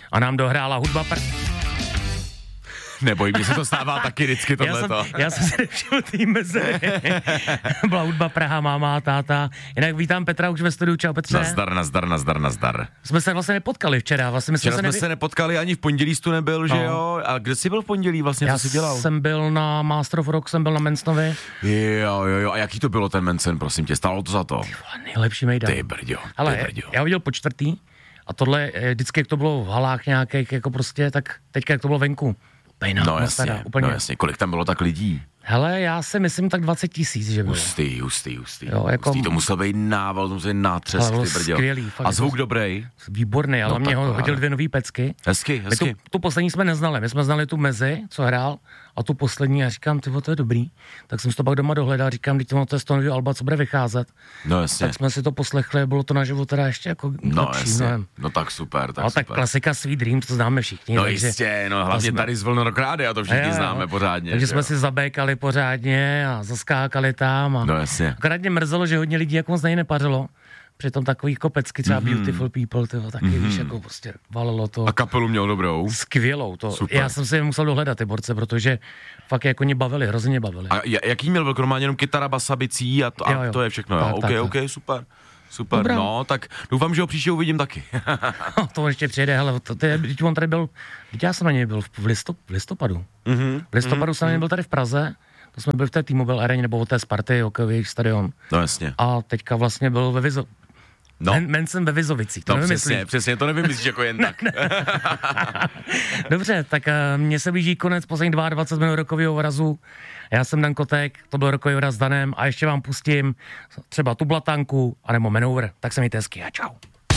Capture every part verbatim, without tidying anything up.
a nám dohrála hudba pr... Neboj, mi se to stává taky vždycky tohleto. Já jsem, já jsem si nevšiml tý mezery. Byla hudba Praha, máma, táta. Jinak vítám Petra už ve studiu. Čau Petře. Nazdar, nazdar, nazdar, nazdar. Jsme se vlastně nepotkali včera. Vlastně my včera jsme, jsme se, se nepotkali, ani v pondělí jsi tu nebyl, že no. jo? A kde jsi byl v pondělí vlastně, já co jsi dělal? Já jsem byl na Master of Rock, jsem byl na Mencnovi. Jo, jo, jo. A jaký to bylo ten Mencen, prosím tě? Stálo to za to? Ty vole, nejlepší mejdan. Ty brďo, Ale ty brďo. Já ho viděl po čtvrtý a tohle, vždycky jak to bylo v halách nějakých, jako prostě, tak teďka jak to bylo venku. Pejná, no jasně, stará, úplně. no jasně. Kolik tam bylo tak lidí? Hele, já si myslím tak dvacet tisíc, že bylo. Hustý, hustý, hustý. Jo, jako... hustý. To musel být nával, to musel být nátřesk, ty brďo. Skvělý, fakt. A zvuk jako... dobrý? Výborný, ale no, mě ho hodil ale... dvě nový pecky. Hezky, hezky. My tu, tu poslední jsme neznali, my jsme znali tu mezi, co hrál, a tu poslední, a říkám, ty to je dobrý. Tak jsem si to pak doma dohledal, říkám, teď to je z toho nového alba, co bude vycházet. No jasně. Tak jsme si to poslechli, bylo to naživo teda ještě jako no, lepší. Jasně. No, no tak super, tak no, super. tak klasika Sweet Dreams, to známe všichni. No takže, jistě, no hlavně jsme... tady z Vlnorokrády a to všichni jo, jo. známe pořádně. Takže jsme jo. si zabékali pořádně a zaskákali tam. A... No jasně. Akorát mě mrzelo, že hodně lidí jako moc nej nepařilo. Přitom takový kopecky, třeba mm-hmm. Beautiful People, tyho, taky mm-hmm. víš, jako prostě valilo to. A kapelu měl dobrou? Skvělou to. Super. Já jsem si je musel dohledat ty borce, protože fakt jako mě bavili, hrozně bavili. A jaký měl velkou, normálně jenom kytara, basa, bicí a to, jo, jo. a to je všechno, tak, jo? OK, tak, OK, tak. super. Super, Dobrá. no, tak doufám, že ho příště uvidím taky. To ještě přijede, hele, to, to je, on tady byl, já jsem na něj byl v, listop, v listopadu. Mm-hmm. V listopadu mm-hmm. jsem na něj byl tady v Praze, to jsme byli v té T-Mobile areně, nebo v té Sparty, hokejový stadion. No jasně. A teďka vlastně byl ve Vizo... No. Men, Mencen ve Vizovicích, to no, nevymyslí. přesně, přesně, to nevymyslíš jako jen tak. Dobře, tak uh, mně se blíží konec posledních dvacet dva minut rokového vrazu. Já jsem Dan Kotek, to byl rokový vraz s Danem a ještě vám pustím třeba tu blatanku, anebo Maneuver. Tak se mějte hezky a čau.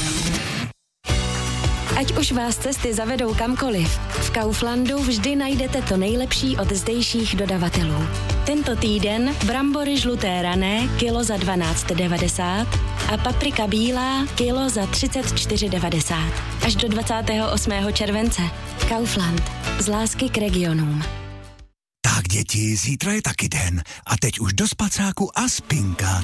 Ať už vás cesty zavedou kamkoliv, v Kauflandu vždy najdete to nejlepší od zdejších dodavatelů. Tento týden brambory žluté rané kilo za dvanáct devadesát a paprika bílá kilo za třicet čtyři devadesát. Až do dvacátého osmého července. Kaufland. Z lásky k regionům. Tak děti, zítra je taky den a teď už do spacáku a spinkat.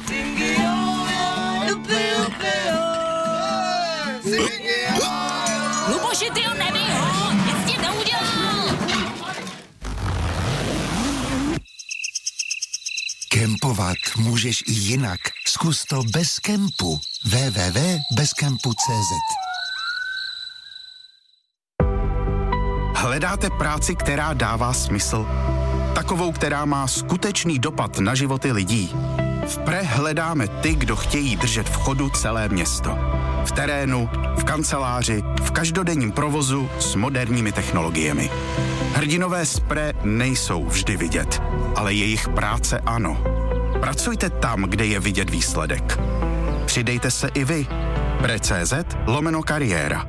Luboši, ty ho nebij ho, nic ti neudělal. Kempovat můžeš i jinak. Zkus to bez kempu. w w w tečka bezkempu tečka c z Hledáte práci, která dává smysl? Takovou, která má skutečný dopad na životy lidí? V Pre hledáme ty, kdo chtějí držet v chodu celé město. V terénu, v kanceláři, v každodenním provozu s moderními technologiemi. Hrdinové z Pre nejsou vždy vidět, ale jejich práce ano. Pracujte tam, kde je vidět výsledek. Přidejte se i vy. Pre.cz lomeno kariéra.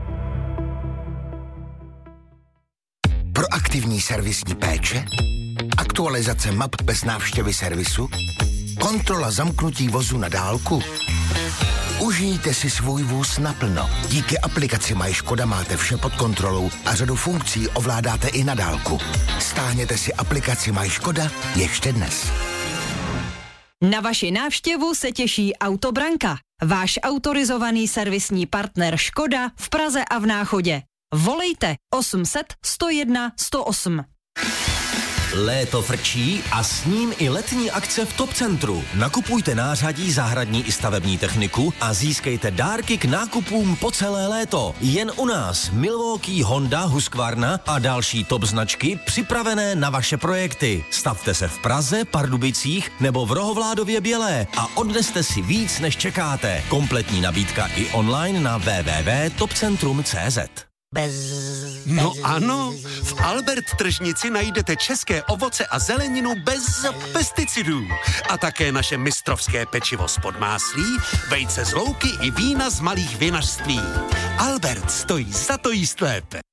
Proaktivní servisní péče, aktualizace map bez návštěvy servisu, kontrola zamknutí vozu na dálku. Užijte si svůj vůz naplno. Díky aplikaci Maj Škoda máte vše pod kontrolou a řadu funkcí ovládáte i na dálku. Stáhněte si aplikaci Maj Škoda ještě dnes. Na vaši návštěvu se těší Autobranka, váš autorizovaný servisní partner Škoda v Praze a v Náchodě. Volejte osm set sto jedna sto osm. Léto frčí a s ním i letní akce v Top Centru. Nakupujte nářadí, zahradní i stavební techniku a získejte dárky k nákupům po celé léto. Jen u nás Milwaukee, Honda, Husqvarna a další top značky připravené na vaše projekty. Stavte se v Praze, Pardubicích nebo v Rohovládově Bělé a odneste si víc, než čekáte. Kompletní nabídka i online na w w w tečka top centrum tečka c z. Bez, no bez... ano, v Albert tržnici najdete české ovoce a zeleninu bez pesticidů. A také naše mistrovské pečivo z podmáslí, vejce z louky i vína z malých vinařství. Albert stojí za to jíst lépe.